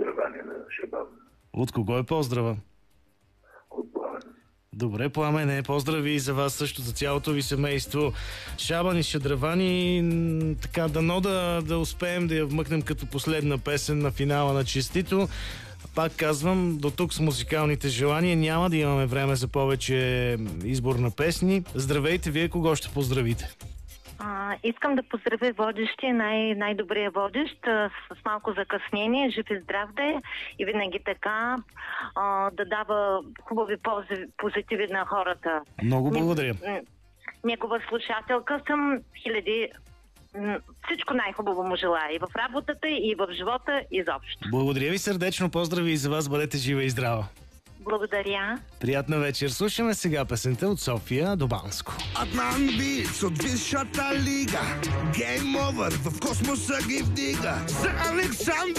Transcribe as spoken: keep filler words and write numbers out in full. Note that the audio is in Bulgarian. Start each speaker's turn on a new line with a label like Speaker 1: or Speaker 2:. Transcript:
Speaker 1: поздравление на Шабан.
Speaker 2: От кого е поздрава?
Speaker 1: От Пламен.
Speaker 2: Добре, Пламене, поздрави и за вас също, за цялото ви семейство. Шабан и Шадравани, м, така дано да, да успеем да я вмъкнем като последна песен на финала на Честито. Пак казвам, до тук с музикалните желания, няма да имаме време за повече избор на песни. Здравейте, вие кого ще поздравите?
Speaker 3: А, искам да поздравя водещия, най- най-добрия водещ, а, с, с малко закъснение, жив и здрав да е и винаги така а, да дава хубави пози- позитиви на хората.
Speaker 2: Много благодаря.
Speaker 3: М- Негова слушателка съм, хиляди, м, всичко най-хубаво му желая и в работата, и в живота, изобщо.
Speaker 2: Благодаря ви сърдечно, поздрави и за вас, бъдете жива и здрава.
Speaker 3: Благодаря.
Speaker 2: Приятна вечер. Слушаме сега песента от София до Банско.
Speaker 4: Аднан Битс от висшата лига. Гейм овър, в космоса ги вдига. За Александър